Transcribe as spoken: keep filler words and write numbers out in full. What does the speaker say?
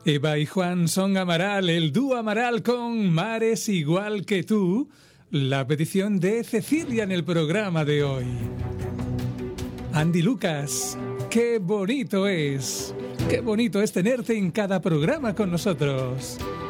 Eva y Juan son Amaral, el dúo Amaral con Mares igual que tú. La petición de Cecilia en el programa de hoy. Andy Lucas, qué bonito es. Qué bonito es tenerte en cada programa con nosotros.